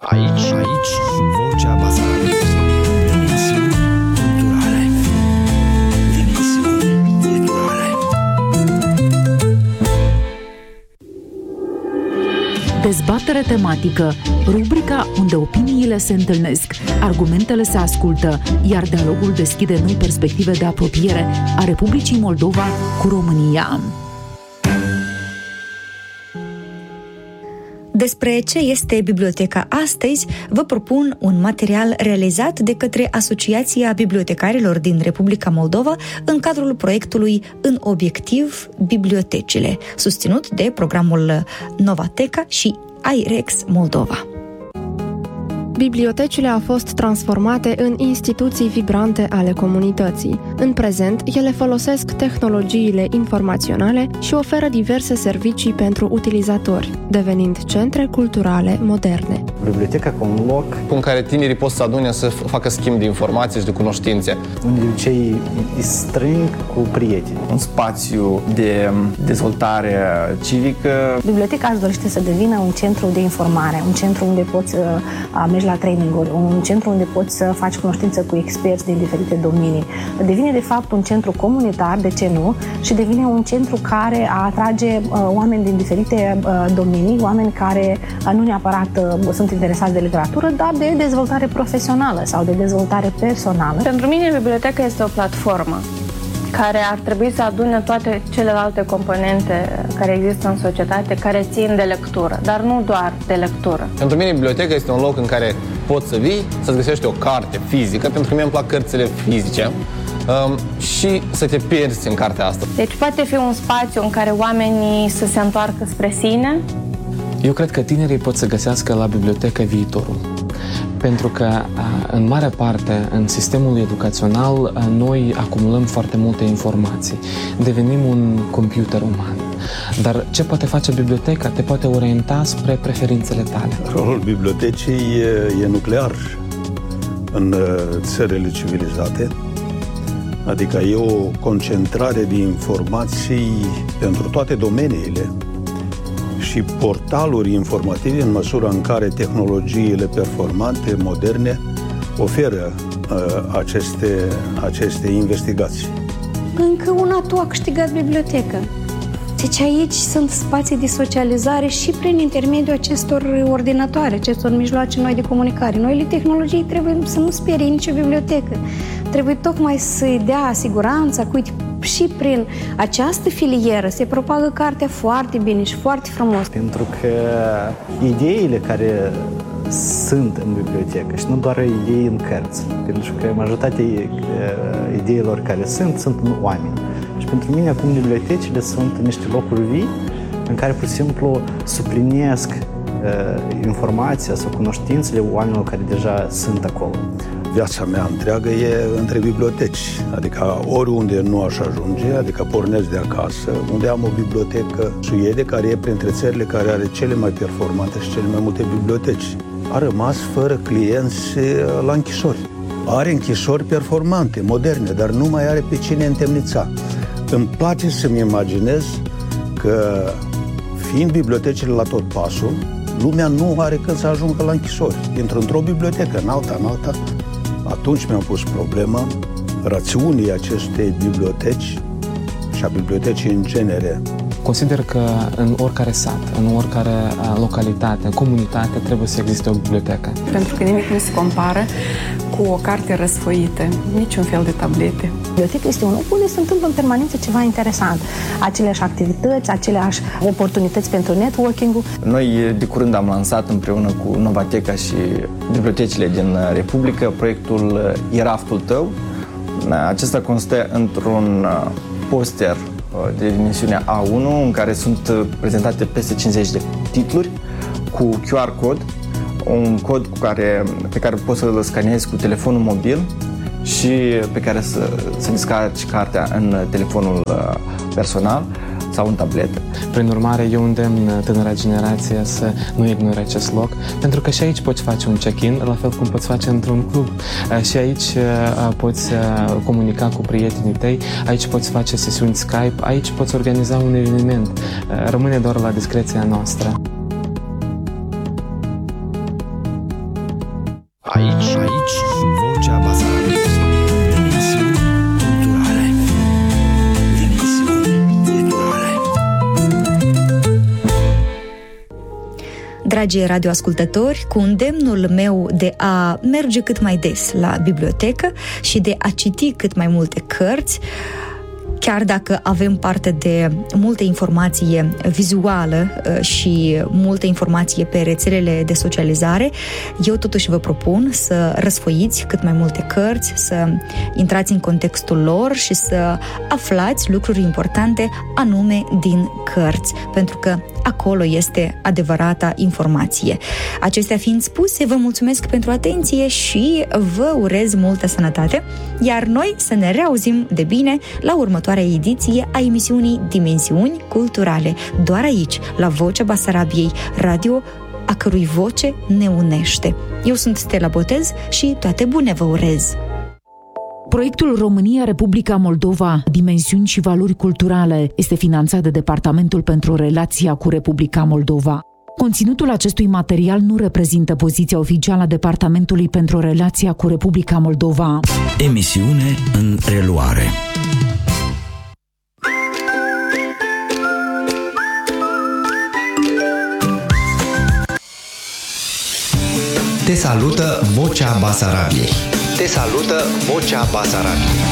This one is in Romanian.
Aici Vocea Basarabiei. Dimensiuni culturale. Dimensiuni culturale. Dezbatere tematică, rubrica unde opiniile se întâlnesc, argumentele se ascultă, iar dialogul deschide noi perspective de apropiere a Republicii Moldova cu România. Despre ce este biblioteca astăzi, vă propun un material realizat de către Asociația Bibliotecarilor din Republica Moldova în cadrul proiectului În obiectiv bibliotecile, susținut de programul Novateca și IREX Moldova. Bibliotecile au fost transformate în instituții vibrante ale comunității. În prezent, ele folosesc tehnologiile informaționale și oferă diverse servicii pentru utilizatori, devenind centre culturale moderne. Biblioteca ca un loc în care tinerii pot să adune, să facă schimb de informații și de cunoștințe. Unde de obicei îi strâng cu prieteni. Un spațiu de dezvoltare civică. Biblioteca își dorește să devină un centru de informare, un centru unde poți mergi la traininguri, un centru unde poți să faci cunoștință cu experți din diferite domenii. Devine de fapt un centru comunitar, de ce nu, și devine un centru care atrage oameni din diferite domenii, oameni care nu neapărat sunt interesați de literatură, dar de dezvoltare profesională sau de dezvoltare personală. Pentru mine, biblioteca este o platformă care ar trebui să adune toate celelalte componente care există în societate, care țin de lectură, dar nu doar de lectură. Pentru mine, biblioteca este un loc în care poți să vii, să-ți găsești o carte fizică, pentru că mie îmi plac cărțile fizice, și să te pierzi în cartea asta. Deci poate fi un spațiu în care oamenii să se întoarcă spre sine. Eu cred că tinerii pot să găsească la bibliotecă viitorul. Pentru că, în mare parte, în sistemul educațional, noi acumulăm foarte multe informații. Devenim un computer uman. Dar ce poate face biblioteca? Te poate orienta spre preferințele tale. Rolul bibliotecii e nuclear în țările civilizate. Adică e o concentrare de informații pentru toate domeniile și portaluri informative în măsura în care tehnologiile performante, moderne, oferă aceste investigații. Încă un atu a câștigat biblioteca. Deci aici sunt spații de socializare și prin intermediul acestor ordinatoare, acestor mijloace noi de comunicare. Noile tehnologii trebuie să nu sperie nicio bibliotecă. Trebuie tocmai să-i dea siguranța, că uite, și prin această filieră se propagă cartea foarte bine și foarte frumos. Pentru că ideile care sunt în bibliotecă și nu doar idei în cărți, pentru că majoritatea ideilor care sunt în oameni. Și pentru mine acum bibliotecile sunt niște locuri vii în care pur și simplu suplinesc informația sau cunoștințele oamenilor care deja sunt acolo. Viața mea întreagă e între biblioteci, adică oriunde nu aș ajunge, adică pornesc de acasă, unde am o bibliotecă Suede, care e printre țările care are cele mai performante și cele mai multe biblioteci. A rămas fără clienți la închisori. Are închisori performante, moderne, dar nu mai are pe cine întemnița. Îmi place să-mi imaginez că, fiind bibliotecile la tot pasul, lumea nu are când să ajungă la închisori. Intră într-o bibliotecă, în alta. Atunci mi-am pus problema rațiunii acestei biblioteci și a bibliotecii în genere. Consider că în oricare sat, în oricare localitate, în comunitate trebuie să existe o bibliotecă. Pentru că nimic nu se compară cu o carte răsfoită, niciun fel de tablete. Biblioteca este un loc unde se întâmplă în permanență ceva interesant. Aceleași activități, aceleași oportunități pentru networking-ul. Noi de curând am lansat împreună cu Novateca și bibliotecile din Republică proiectul E raftul tău. Acesta constă într-un poster de dimensiunea A1 în care sunt prezentate peste 50 de titluri cu QR cod, un cod pe care poți să-l scanezi cu telefonul mobil și pe care să descarci cartea în telefonul personal sau în tabletă. Prin urmare, eu îndemn tânăra generație să nu ignore acest loc, pentru că și aici poți face un check-in, la fel cum poți face într-un club. Și aici poți comunica cu prietenii tăi, aici poți face sesiuni Skype, aici poți organiza un eveniment. Rămâne doar la discreția noastră. Aici Vocea Basarabiei. Dimensiuni culturale. Dimensiuni culturale. Dragi radioascultători, cu îndemnul meu de a merge cât mai des la bibliotecă și de a citi cât mai multe cărți, chiar dacă avem parte de multă informație vizuală și multă informație pe rețelele de socializare, eu totuși vă propun să răsfoiți cât mai multe cărți, să intrați în contextul lor și să aflați lucruri importante anume din cărți, pentru că acolo este adevărata informație. Acestea fiind spuse, vă mulțumesc pentru atenție și vă urez multă sănătate, iar noi să ne reauzim de bine la următoarea ediție a emisiunii Dimensiuni Culturale, doar aici, la Vocea Basarabiei, radio a cărui voce ne unește. Eu sunt Stella Botez și toate bune vă urez! Proiectul România-Republica Moldova, Dimensiuni și Valori Culturale este finanțat de Departamentul pentru Relația cu Republica Moldova. Conținutul acestui material nu reprezintă poziția oficială a Departamentului pentru Relația cu Republica Moldova. Emisiune în reluare. Te salută Vocea Basarabiei. Te salută Vocea Basarabiei.